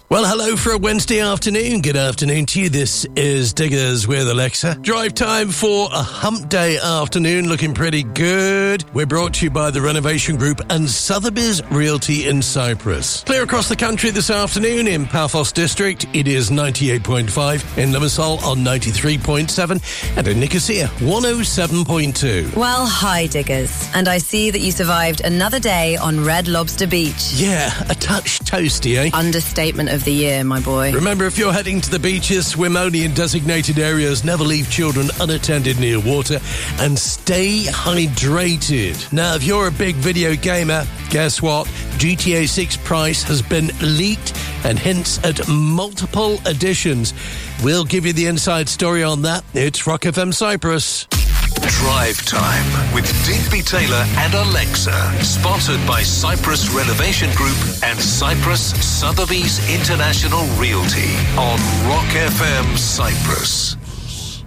Well, hello for a Wednesday afternoon. Good afternoon to you. This is Diggers with Alexa. Drive time for a hump day afternoon, looking pretty good. We're brought to you by the Renovation Group and Sotheby's Realty in Cyprus. Clear across the country this afternoon in Paphos District, it is 98.5. In Limassol on 93.7. And in Nicosia, 107.2. Well, hi, Diggers. And I see that you survived another day on Red Lobster Beach. Yeah, a touch toasty, eh? Understatement of the year, my boy. Remember, if you're heading to the beaches, swim only in designated areas, never leave children unattended near water, and stay hydrated. Now, if you're a big video gamer, guess what? GTA 6 price has been leaked and hints at multiple editions. We'll give you the inside story on that. It's Rock FM Cyprus. Drive Time with Digby Taylor and Alexa. Sponsored by Cyprus Renovation Group and Cyprus Sotheby's International Realty on Rock FM Cyprus.